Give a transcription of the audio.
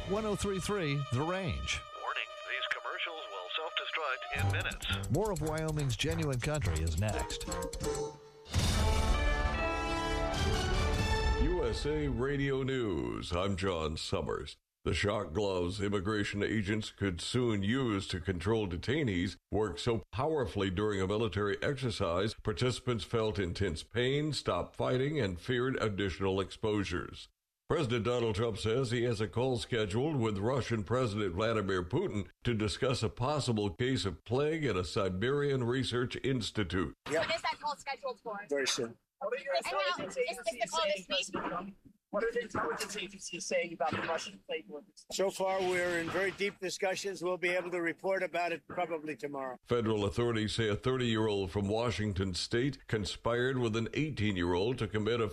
1033 The Range. Warning, these commercials will self-destruct in minutes. More of Wyoming's Genuine Country is next. USA Radio News. I'm John Summers. The shock gloves immigration agents could soon use to control detainees worked so powerfully during a military exercise, participants felt intense pain, stopped fighting, and feared additional exposures. President Donald Trump says he has a call scheduled with Russian President Vladimir Putin to discuss a possible case of plague at a Siberian research institute. Yep. When is that call scheduled for? Very soon. What are your intelligence agencies saying, President Trump? What are the intelligence agencies saying about the Russian plague workers? So far, we're in very deep discussions. We'll be able to report about it probably tomorrow. Federal authorities say a 30-year-old from Washington state conspired with an 18-year-old to commit a